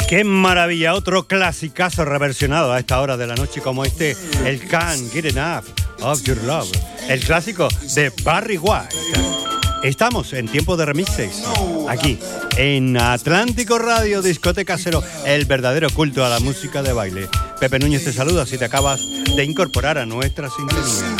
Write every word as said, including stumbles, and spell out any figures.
¡Qué maravilla! Otro clasicazo reversionado a esta hora de la noche como este, el Can't Get Enough of Your Love, el clásico de Barry White. Estamos en tiempo de remixes, aquí, en Atlántico Radio, Discoteca Cero, el verdadero culto a la música de baile. Pepe Núñez te saluda si te acabas de incorporar a nuestra sintonía.